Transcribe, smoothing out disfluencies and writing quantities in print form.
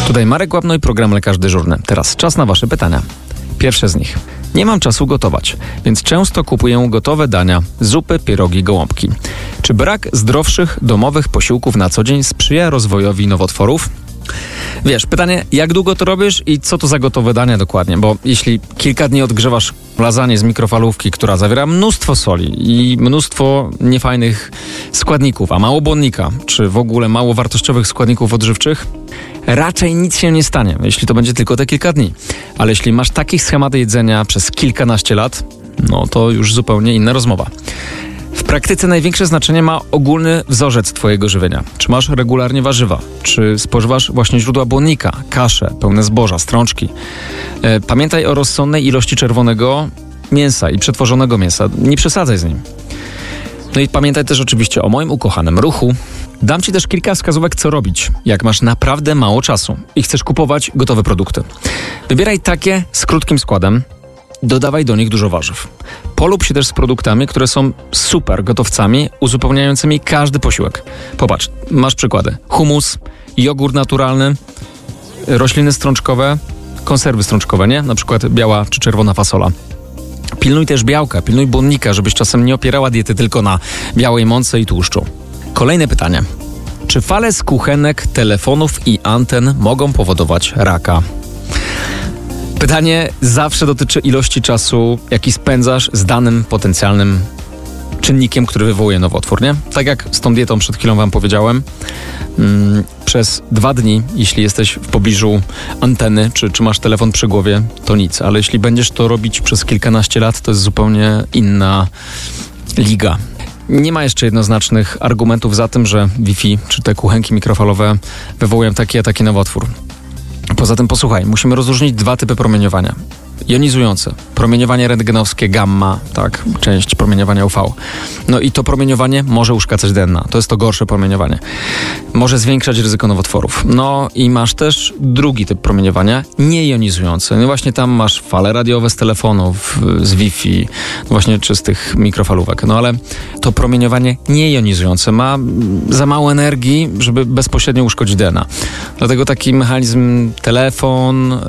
Tutaj Marek Łapno i program Lekarz Dyżurny. Teraz czas na wasze pytania. Pierwsze z nich. Nie mam czasu gotować, więc często kupuję gotowe dania, zupy, pierogi, gołąbki. Czy brak zdrowszych, domowych posiłków na co dzień sprzyja rozwojowi nowotworów? Wiesz, pytanie, jak długo to robisz i co to za gotowe dania dokładnie? Bo jeśli kilka dni odgrzewasz lasagne z mikrofalówki, która zawiera mnóstwo soli i mnóstwo niefajnych składników, a mało błonnika, czy w ogóle mało wartościowych składników odżywczych, raczej nic się nie stanie, jeśli to będzie tylko te kilka dni. Ale jeśli masz takich schematy jedzenia przez kilkanaście lat, no to już zupełnie inna rozmowa. W praktyce największe znaczenie ma ogólny wzorzec twojego żywienia. Czy masz regularnie warzywa? Czy spożywasz właśnie źródła błonnika, kasze, pełne zboża, strączki? Pamiętaj o rozsądnej ilości czerwonego mięsa i przetworzonego mięsa. Nie przesadzaj z nim. No i pamiętaj też oczywiście o moim ukochanym ruchu. Dam ci też kilka wskazówek, co robić, jak masz naprawdę mało czasu i chcesz kupować gotowe produkty. Wybieraj takie z krótkim składem. Dodawaj do nich dużo warzyw. Polub się też z produktami, które są super gotowcami, uzupełniającymi każdy posiłek. Popatrz, masz przykłady. Hummus, jogurt naturalny, rośliny strączkowe, konserwy strączkowe, nie? Na przykład biała czy czerwona fasola. Pilnuj też białka, pilnuj błonnika, żebyś czasem nie opierała diety tylko na białej mące i tłuszczu. Kolejne pytanie. Czy fale z kuchenek, telefonów i anten mogą powodować raka? Pytanie zawsze dotyczy ilości czasu, jaki spędzasz z danym potencjalnym czynnikiem, który wywołuje nowotwór, nie? Tak jak z tą dietą przed chwilą wam powiedziałem, przez 2 dni, jeśli jesteś w pobliżu anteny, czy masz telefon przy głowie, to nic. Ale jeśli będziesz to robić przez kilkanaście lat, to jest zupełnie inna liga. Nie ma jeszcze jednoznacznych argumentów za tym, że Wi-Fi czy te kuchenki mikrofalowe wywołują taki a taki nowotwór. Poza tym posłuchaj, musimy rozróżnić 2 typy promieniowania. Jonizujące, promieniowanie rentgenowskie gamma, tak, część promieniowania UV. No i to promieniowanie może uszkadzać DNA. To jest to gorsze promieniowanie. Może zwiększać ryzyko nowotworów. No i masz też drugi typ promieniowania, niejonizujący. No właśnie tam masz fale radiowe z telefonów, z Wi-Fi, właśnie czy z tych mikrofalówek. No ale to promieniowanie niejonizujące ma za mało energii, żeby bezpośrednio uszkodzić DNA. Dlatego taki mechanizm telefon,